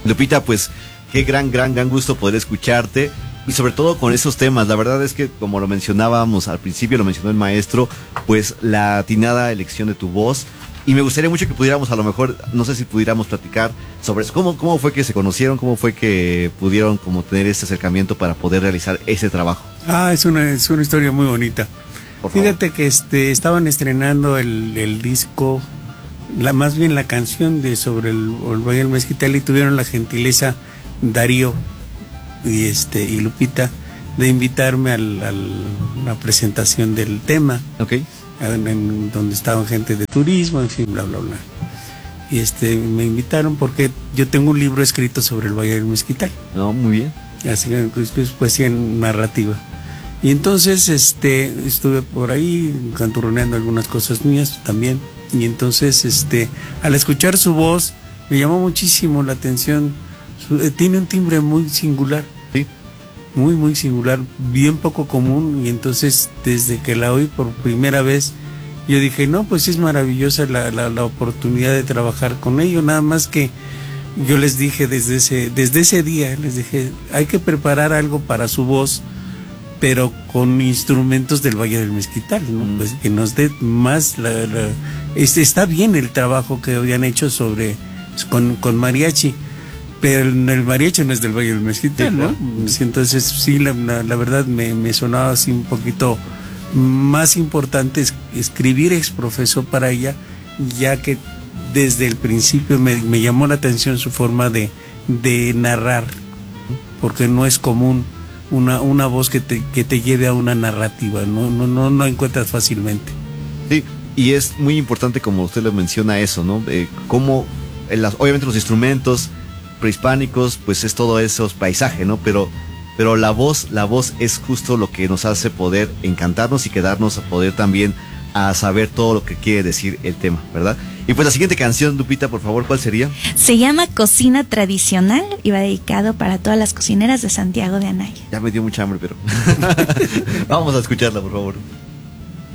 Lupita, pues qué gran gusto poder escucharte y sobre todo con esos temas. La verdad es que, como lo mencionábamos al principio, lo mencionó el maestro, pues la atinada elección de tu voz. Y me gustaría mucho que pudiéramos, a lo mejor, no sé si pudiéramos platicar sobre eso. ¿Cómo fue que se conocieron? ¿Cómo fue que pudieron como tener este acercamiento para poder realizar ese trabajo? Es una historia muy bonita. Fíjate que estaban estrenando el disco, más bien la canción sobre el Valle del Mezquital, y tuvieron la gentileza Darío y Lupita de invitarme a la presentación del tema. Okay. Donde estaban gente de turismo, en fin, bla, bla, bla. Y me invitaron porque yo tengo un libro escrito sobre el Valle del Mezquital. No, muy bien. Así que pues, poesía narrativa. Y entonces estuve por ahí canturroneando algunas cosas mías también. Y entonces al escuchar su voz me llamó muchísimo la atención. Tiene un timbre muy singular. Sí. Muy singular, bien poco común. Y entonces desde que la oí por primera vez, yo dije, no, pues es maravillosa la oportunidad de trabajar con ellos. Nada más que yo les dije desde ese día, les dije, hay que preparar algo para su voz, pero con instrumentos del Valle del Mezquital, ¿no? Pues que nos dé más está bien el trabajo que habían hecho con mariachi, pero el mariachi no es del Valle del Mezquital, sí, ¿no? Sí, entonces sí, la verdad me sonaba así un poquito más importante escribir exprofeso para ella, ya que desde el principio me llamó la atención su forma de narrar, porque no es común una voz que te lleve a una narrativa, no encuentras fácilmente. Sí, y es muy importante, como usted lo menciona, eso, ¿no? Cómo, obviamente los instrumentos prehispánicos, pues es todo esos paisaje, ¿no? Pero la voz es justo lo que nos hace poder encantarnos y quedarnos a poder también a saber todo lo que quiere decir el tema, ¿verdad? Y pues la siguiente canción, Lupita, por favor, ¿cuál sería? Se llama Cocina Tradicional y va dedicado para todas las cocineras de Santiago de Anaya. Ya me dio mucha hambre, pero vamos a escucharla, por favor.